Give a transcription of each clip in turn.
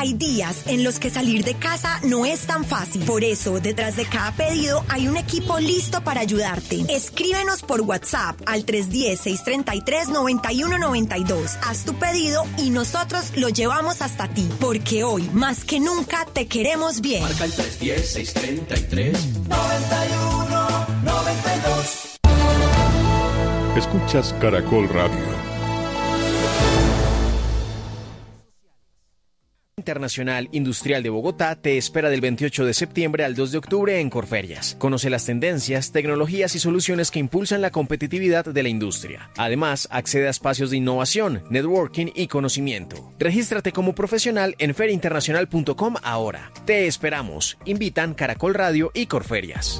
Hay días en los que salir de casa no es tan fácil. Por eso, detrás de cada pedido hay un equipo listo para ayudarte. Escríbenos por WhatsApp al 310-633-9192. Haz tu pedido y nosotros lo llevamos hasta ti. Porque hoy, más que nunca, te queremos bien. Marca el 310-633-9192. Escuchas Caracol Radio. Internacional Industrial de Bogotá te espera del 28 de septiembre al 2 de octubre en Corferias. Conoce las tendencias, tecnologías y soluciones que impulsan la competitividad de la industria. Además, accede a espacios de innovación, networking y conocimiento. Regístrate como profesional en feriainternacional.com ahora. Te esperamos. Invitan Caracol Radio y Corferias.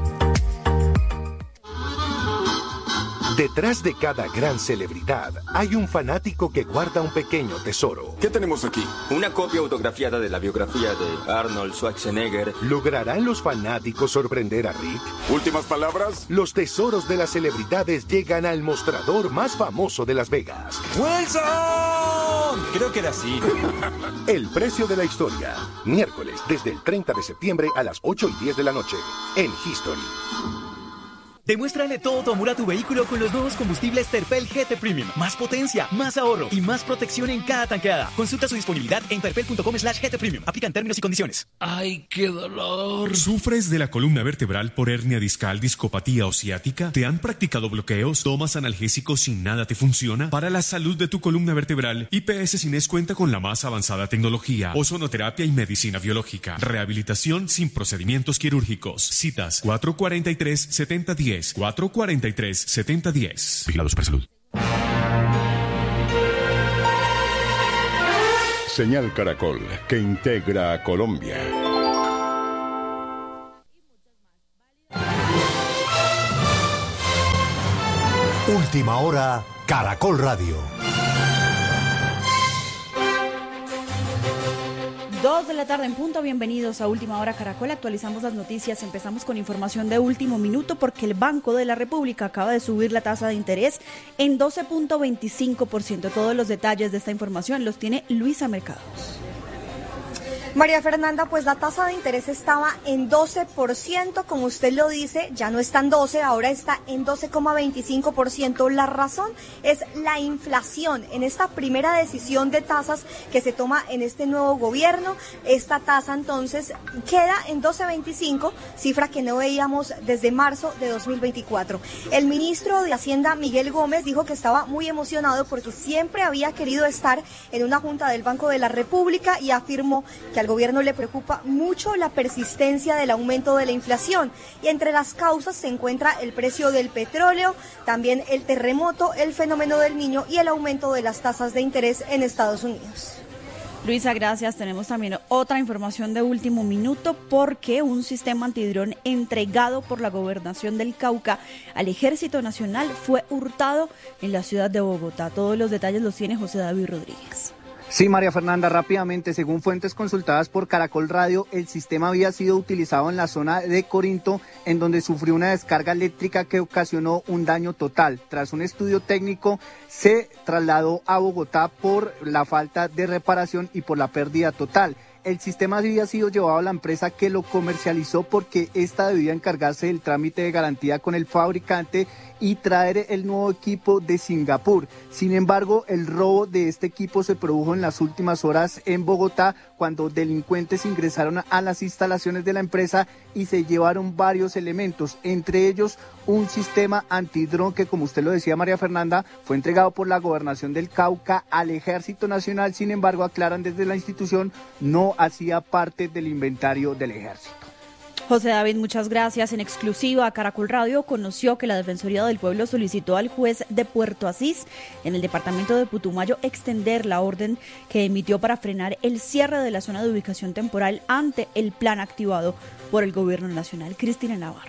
Detrás de cada gran celebridad hay un fanático que guarda un pequeño tesoro. ¿Qué tenemos aquí? Una copia autografiada de la biografía de Arnold Schwarzenegger. ¿Lograrán los fanáticos sorprender a Rick? ¿Últimas palabras? Los tesoros de las celebridades llegan al mostrador más famoso de Las Vegas. ¡Wilson! Creo que era así. El precio de la historia. Miércoles, desde el 30 de septiembre a las 8:10 de la noche. En History. Demuéstrale todo tu amor a tu vehículo con los nuevos combustibles Terpel GT Premium. Más potencia, más ahorro y más protección en cada tanqueada. Consulta su disponibilidad en terpel.com/GT Premium. Aplican términos y condiciones. ¡Ay, qué dolor! ¿Sufres de la columna vertebral por hernia discal, discopatía o ciática? ¿Te han practicado bloqueos? ¿Tomas analgésicos y nada te funciona? Para la salud de tu columna vertebral, IPS Cines cuenta con la más avanzada tecnología, ozonoterapia y medicina biológica. Rehabilitación sin procedimientos quirúrgicos. Citas 443-7010. 443-7010. Vigilado Supersalud. Señal Caracol, que integra a Colombia. Última hora, Caracol Radio. 2 de la tarde en punto, bienvenidos a Última Hora Caracol. Actualizamos las noticias, empezamos con información de último minuto porque el Banco de la República acaba de subir la tasa de interés en 12.25%. Todos los detalles de esta información los tiene Luisa Mercados. María Fernanda, pues la tasa de interés estaba en 12%, como usted lo dice, ya no está en 12, ahora está en 12,25%. La razón es la inflación. En esta primera decisión de tasas que se toma en este nuevo gobierno, esta tasa entonces queda en 12,25, cifra que no veíamos desde marzo de 2024. El ministro de Hacienda, Miguel Gómez, dijo que estaba muy emocionado porque siempre había querido estar en una junta del Banco de la República y afirmó que al gobierno le preocupa mucho la persistencia del aumento de la inflación y entre las causas se encuentra el precio del petróleo, también el terremoto, el fenómeno del Niño y el aumento de las tasas de interés en Estados Unidos. Luisa, gracias. Tenemos también otra información de último minuto porque un sistema antidrón entregado por la Gobernación del Cauca al Ejército Nacional fue hurtado en la ciudad de Bogotá. Todos los detalles los tiene José David Rodríguez. Sí, María Fernanda, rápidamente, según fuentes consultadas por Caracol Radio, el sistema había sido utilizado en la zona de Corinto, en donde sufrió una descarga eléctrica que ocasionó un daño total. Tras un estudio técnico, se trasladó a Bogotá por la falta de reparación y por la pérdida total. El sistema había sido llevado a la empresa que lo comercializó porque ésta debía encargarse del trámite de garantía con el fabricante y traer el nuevo equipo de Singapur. Sin embargo, el robo de este equipo se produjo en las últimas horas en Bogotá, cuando delincuentes ingresaron a las instalaciones de la empresa y se llevaron varios elementos, entre ellos un sistema antidrón que, como usted lo decía, María Fernanda, fue entregado por la Gobernación del Cauca al Ejército Nacional. Sin embargo, aclaran desde la institución, no hacía parte del inventario del Ejército. José David, muchas gracias. En exclusiva, Caracol Radio conoció que la Defensoría del Pueblo solicitó al juez de Puerto Asís, en el departamento de Putumayo, extender la orden que emitió para frenar el cierre de la zona de ubicación temporal ante el plan activado por el Gobierno Nacional. Cristina Navarro.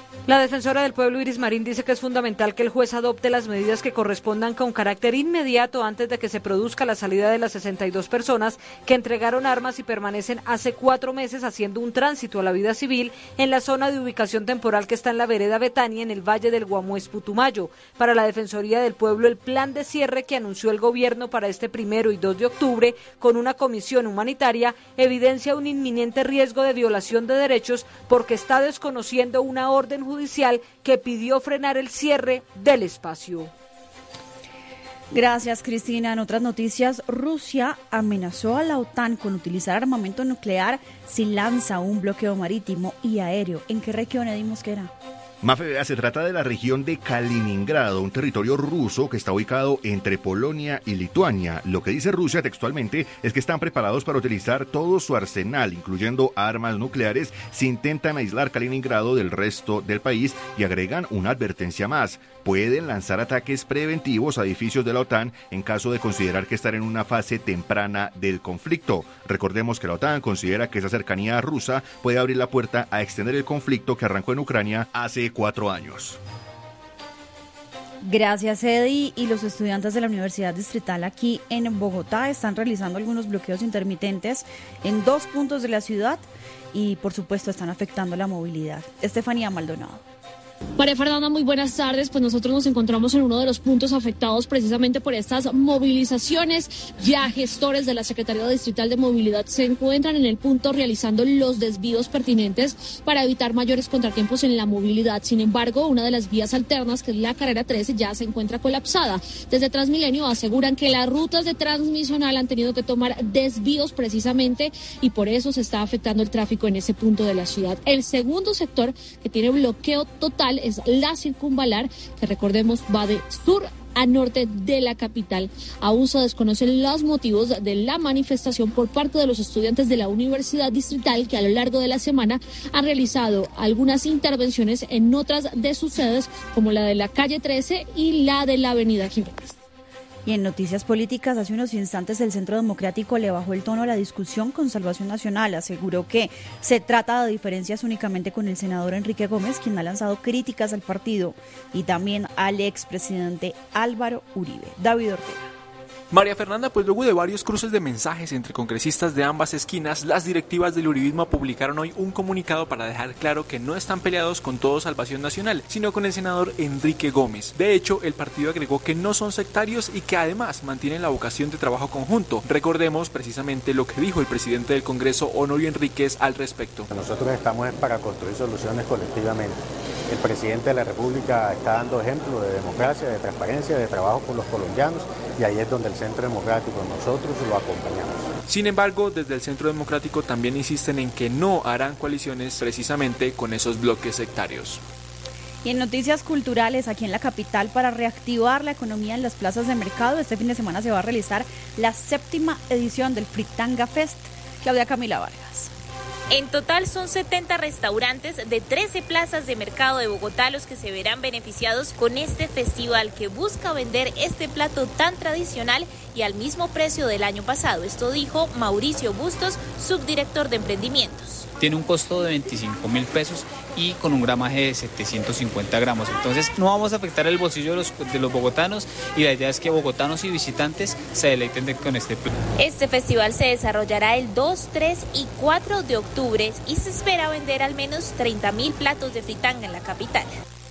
La defensora del pueblo Iris Marín dice que es fundamental que el juez adopte las medidas que correspondan con carácter inmediato antes de que se produzca la salida de las 62 personas que entregaron armas y permanecen hace 4 meses haciendo un tránsito a la vida civil en la zona de ubicación temporal que está en la vereda Betania en el Valle del Guamués Putumayo. Para la Defensoría del Pueblo, el plan de cierre que anunció el gobierno para este 1 y 2 de octubre con una comisión humanitaria evidencia un inminente riesgo de violación de derechos porque está desconociendo una orden judicial que pidió frenar el cierre del espacio. Gracias, Cristina. En otras noticias, Rusia amenazó a la OTAN con utilizar armamento nuclear si lanza un bloqueo marítimo y aéreo. ¿En qué región, Eddy Mosquera? Mafe, se trata de la región de Kaliningrado, un territorio ruso que está ubicado entre Polonia y Lituania. Lo que dice Rusia textualmente es que están preparados para utilizar todo su arsenal, incluyendo armas nucleares, si intentan aislar Kaliningrado del resto del país, y agregan una advertencia más. Pueden lanzar ataques preventivos a edificios de la OTAN en caso de considerar que están en una fase temprana del conflicto. Recordemos que la OTAN considera que esa cercanía rusa puede abrir la puerta a extender el conflicto que arrancó en Ucrania hace 4 años. Gracias, Eddy. Y los estudiantes de la Universidad Distrital aquí en Bogotá están realizando algunos bloqueos intermitentes en 2 puntos de la ciudad y, por supuesto, están afectando la movilidad. Estefanía Maldonado. María Fernanda, muy buenas tardes. Pues nosotros nos encontramos en uno de los puntos afectados precisamente por estas movilizaciones. Ya gestores de la Secretaría Distrital de Movilidad se encuentran en el punto realizando los desvíos pertinentes para evitar mayores contratiempos en la movilidad. Sin embargo, una de las vías alternas, que es la carrera 13, ya se encuentra colapsada. Desde Transmilenio aseguran que las rutas de Transmisional han tenido que tomar desvíos precisamente y por eso se está afectando el tráfico en ese punto de la ciudad. El segundo sector que tiene bloqueo total es la circunvalar, que recordemos va de sur a norte de la capital. Aún se desconocen los motivos de la manifestación por parte de los estudiantes de la Universidad Distrital, que a lo largo de la semana han realizado algunas intervenciones en otras de sus sedes, como la de la calle 13 y la de la avenida Jiménez. Y en noticias políticas, hace unos instantes el Centro Democrático le bajó el tono a la discusión con Salvación Nacional. Aseguró que se trata de diferencias únicamente con el senador Enrique Gómez, quien ha lanzado críticas al partido, y también al expresidente Álvaro Uribe. David Ortega. María Fernanda, pues luego de varios cruces de mensajes entre congresistas de ambas esquinas, las directivas del uribismo publicaron hoy un comunicado para dejar claro que no están peleados con todo Salvación Nacional, sino con el senador Enrique Gómez. De hecho, el partido agregó que no son sectarios y que además mantienen la vocación de trabajo conjunto. Recordemos precisamente lo que dijo el presidente del Congreso, Honorio Enríquez, al respecto. Nosotros estamos para construir soluciones colectivamente. El presidente de la República está dando ejemplo de democracia, de transparencia, de trabajo con los colombianos, y ahí es donde el Centro Democrático nosotros lo acompañamos. Sin embargo, desde el Centro Democrático también insisten en que no harán coaliciones precisamente con esos bloques sectarios. Y en noticias culturales, aquí en la capital, para reactivar la economía en las plazas de mercado, este fin de semana se va a realizar la 7ª edición del Fritanga Fest. Claudia Camila Vargas. En total son 70 restaurantes de 13 plazas de mercado de Bogotá los que se verán beneficiados con este festival que busca vender este plato tan tradicional y al mismo precio del año pasado. Esto dijo Mauricio Bustos, subdirector de emprendimientos. Tiene un costo de 25.000 pesos y con un gramaje de 750 gramos. Entonces no vamos a afectar el bolsillo de los bogotanos y la idea es que bogotanos y visitantes se deleiten con este plato. Este festival se desarrollará el 2, 3 y 4 de octubre y se espera vender al menos 30.000 platos de fritanga en la capital.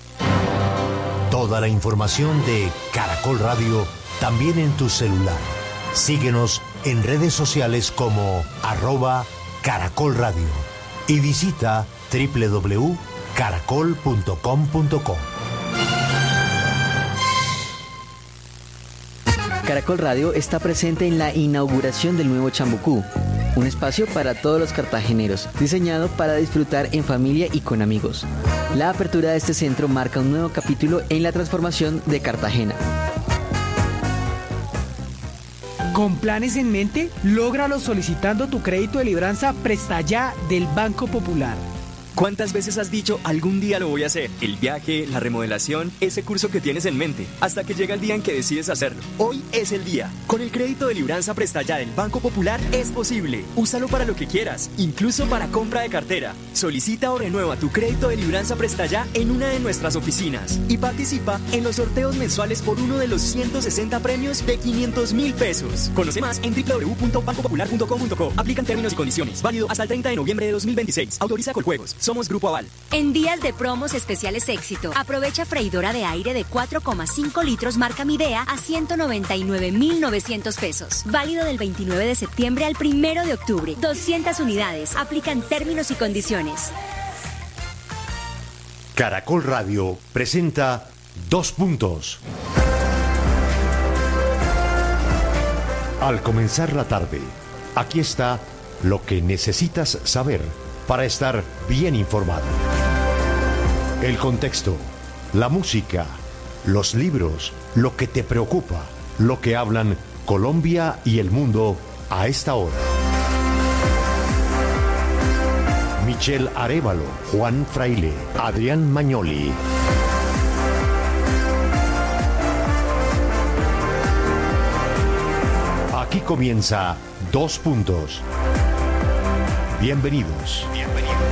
Toda la información de Caracol Radio también en tu celular. Síguenos en redes sociales como @Caracol Radio y visita www.caracol.com.co. Caracol Radio está presente en la inauguración del nuevo Chambucú, un espacio para todos los cartageneros, diseñado para disfrutar en familia y con amigos. La apertura de este centro marca un nuevo capítulo en la transformación de Cartagena. Con planes en mente, lógralo solicitando tu crédito de libranza Presta Ya del Banco Popular. ¿Cuántas veces has dicho algún día lo voy a hacer? El viaje, la remodelación, ese curso que tienes en mente, hasta que llega el día en que decides hacerlo. Hoy es el día. Con el crédito de Libranza Presta Ya del Banco Popular es posible. Úsalo para lo que quieras, incluso para compra de cartera. Solicita o renueva tu crédito de Libranza Presta Ya en una de nuestras oficinas y participa en los sorteos mensuales por uno de los 160 premios de 500.000 pesos. Conoce más en www.bancopopular.com.co. Aplican términos y condiciones. Válido hasta el 30 de noviembre de 2026. Autoriza Coljuegos. Somos Grupo Aval. En días de promos especiales Éxito, aprovecha freidora de aire de 4,5 litros marca Midea a 199.900 pesos. Válido del 29 de septiembre al 1 de octubre. 200 unidades. Aplican términos y condiciones. Caracol Radio presenta 2 puntos. Al comenzar la tarde, aquí está lo que necesitas saber para estar bien informado. El contexto, la música, los libros, lo que te preocupa, lo que hablan Colombia y el mundo a esta hora. Michelle Arévalo, Juan Fraile, Adrián Magnoli. Aquí comienza 2 puntos. Bienvenidos.